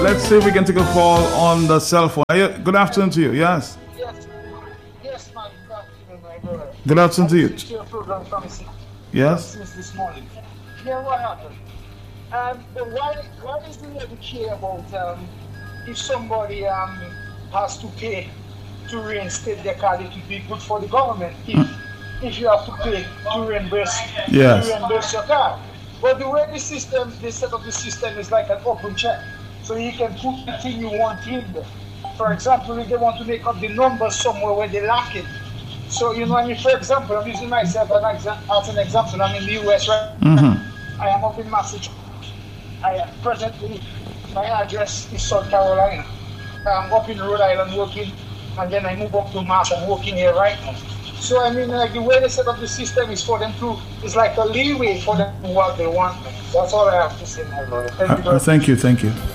let's see if we can take a call on the cell phone. Good afternoon to you. Yes. Yes, man. Good afternoon, my brother. Good afternoon to you. Your program from Yes. since this morning. Yeah, what happened? Why is the lady care about if somebody has to pay to reinstate their card? It would be good for the government if you have to pay to reimburse your card. But the way they set up the system is like an open check. So you can put the thing you want in there. For example, if they want to make up the numbers somewhere where they lack it. So, I mean, for example, I'm using myself as an example. I'm in the US, right? Mm-hmm. I am up in Massachusetts. Presently, my address is South Carolina. I'm up in Rhode Island working, and then I move up to Mass. I'm working here right now. So, I mean, the way they set up the system is for them it's like a leeway for them to do what they want. That's all I have to say, my brother. Thank you.